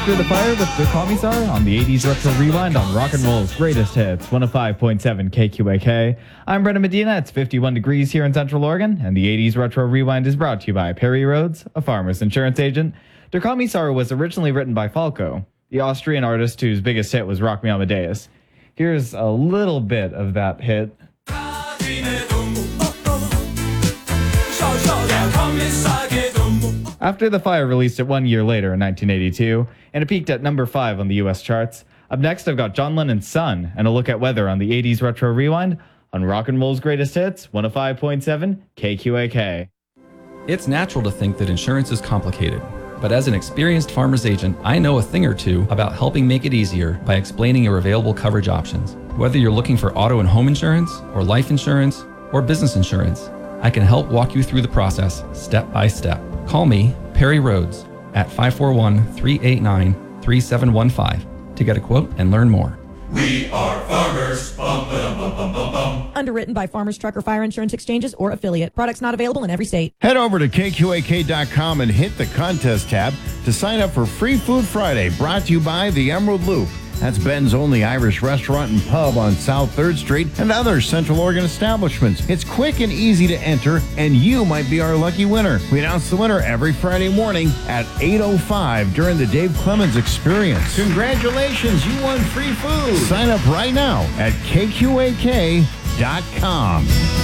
After the Fire with the Commissar on the 80s Retro Rewind on Rock and Roll's Greatest Hits, 105.7 KQAK. I'm Brendan Medina. It's 51 degrees here in Central Oregon, and the 80s Retro Rewind is brought to you by Perry Rhodes, a farmer's insurance agent. Der Kommissar was originally written by Falco, the Austrian artist whose biggest hit was Rock Me Amadeus. Here's a little bit of that hit. After the Fire released it 1 year later in 1982, and it peaked at number 5 on the US charts. Up next, I've got John Lennon's Son, and a look at weather on the 80s Retro Rewind on Rock and Roll's Greatest Hits, 105.7 KQAK. It's natural to think that insurance is complicated, but as an experienced farmer's agent, I know a thing or two about helping make it easier by explaining your available coverage options. Whether you're looking for auto and home insurance, or life insurance, or business insurance, I can help walk you through the process step by step. Call me, Perry Rhodes, at 541-389-3715 to get a quote and learn more. We are farmers. Bum, ba-dum, bum, bum, bum, bum. Underwritten by Farmers Truck or Fire Insurance Exchanges or affiliate. Products not available in every state. Head over to KQAK.com and hit the contest tab to sign up for Free Food Friday, brought to you by the Emerald Loop. That's Ben's only Irish restaurant and pub on South 3rd Street and other Central Oregon establishments. It's quick and easy to enter, and you might be our lucky winner. We announce the winner every Friday morning at 8:05 during the Dave Clemens Experience. Congratulations, you won free food. Sign up right now at KQAK.com.